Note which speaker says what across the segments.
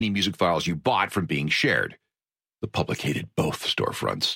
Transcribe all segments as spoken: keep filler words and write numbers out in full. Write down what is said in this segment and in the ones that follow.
Speaker 1: any music files you bought from being shared. The public hated both storefronts.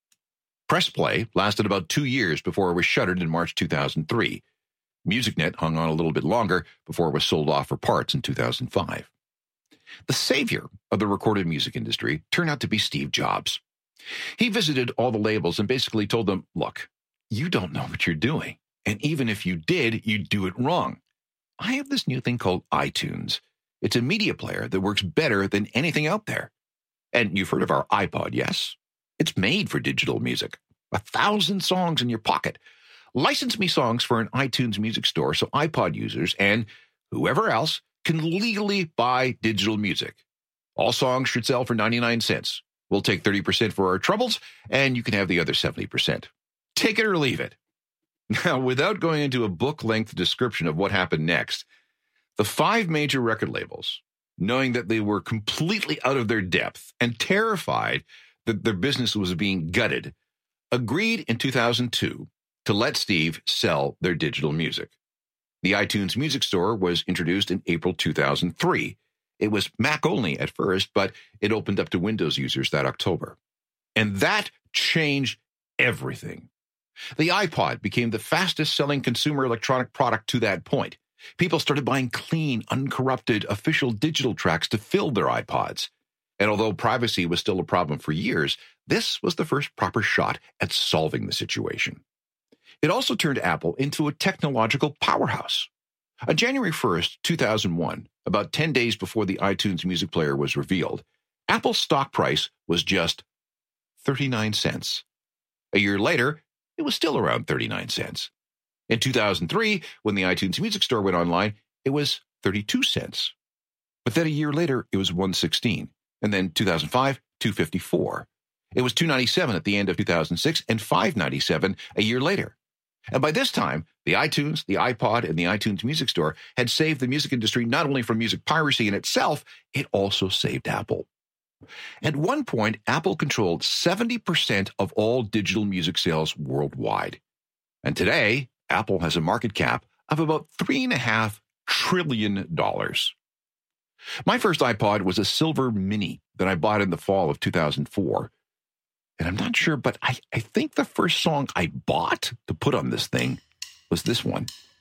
Speaker 1: PressPlay lasted about two years before it was shuttered in March two thousand three. MusicNet hung on a little bit longer before it was sold off for parts in two thousand five. The savior of the recorded music industry turned out to be Steve Jobs. He visited all the labels and basically told them, look, you don't know what you're doing. And even if you did, you'd do it wrong. I have this new thing called iTunes. It's a media player that works better than anything out there. And you've heard of our iPod, yes? It's made for digital music. A thousand songs in your pocket. License me songs for an iTunes music store so iPod users and whoever else can legally buy digital music. All songs should sell for ninety-nine cents. We'll take thirty percent for our troubles, and you can have the other seventy percent. Take it or leave it. Now, without going into a book-length description of what happened next, the five major record labels, knowing that they were completely out of their depth and terrified that their business was being gutted, agreed in two thousand two to let Steve sell their digital music. The iTunes Music Store was introduced in April two thousand three. It was Mac only at first, but it opened up to Windows users that October. And that changed everything. The iPod became the fastest-selling consumer electronic product to that point. People started buying clean, uncorrupted, official digital tracks to fill their iPods. And although privacy was still a problem for years, this was the first proper shot at solving the situation. It also turned Apple into a technological powerhouse. On January first, two thousand one, about ten days before the iTunes music player was revealed, Apple's stock price was just thirty-nine cents. A year later, it was still around thirty-nine cents. In two thousand three, when the iTunes Music Store went online, it was thirty-two cents. But then a year later, it was one sixteen. And then two thousand five, two fifty-four. It was two ninety-seven at the end of two thousand six and five ninety-seven a year later. And by this time, the iTunes, the iPod, and the iTunes Music Store had saved the music industry not only from music piracy in itself, it also saved Apple. At one point, Apple controlled seventy percent of all digital music sales worldwide. And today, Apple has a market cap of about three point five trillion dollars. My first iPod was a silver Mini that I bought in the fall of two thousand four. And I'm not sure, but I, I think the first song I bought to put on this thing was this one.